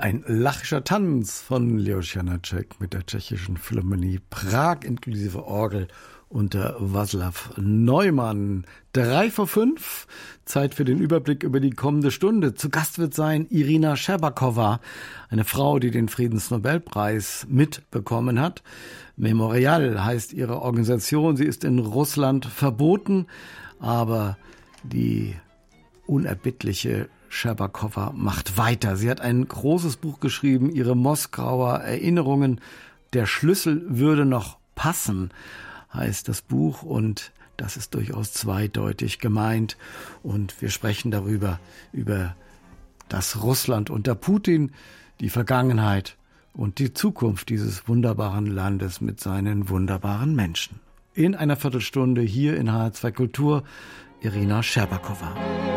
Ein lachischer Tanz von Leos Janáček mit der tschechischen Philharmonie Prag inklusive Orgel unter Václav Neumann. 4:03, Zeit für den Überblick über die kommende Stunde. Zu Gast wird sein Irina Scherbakowa, eine Frau, die den Friedensnobelpreis mitbekommen hat. Memorial heißt ihre Organisation. Sie ist in Russland verboten, aber die unerbittliche Scherbakowa macht weiter. Sie hat ein großes Buch geschrieben, ihre Moskauer Erinnerungen. Der Schlüssel würde noch passen, heißt das Buch, und das ist durchaus zweideutig gemeint. Und wir sprechen darüber, über das Russland unter Putin, die Vergangenheit und die Zukunft dieses wunderbaren Landes mit seinen wunderbaren Menschen. In einer Viertelstunde hier in HR2 Kultur, Irina Scherbakowa.